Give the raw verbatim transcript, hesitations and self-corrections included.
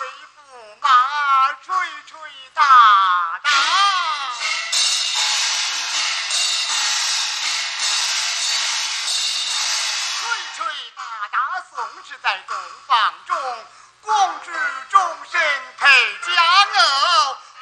驸马吹吹打打。吹吹打打，宋氏在洞房中。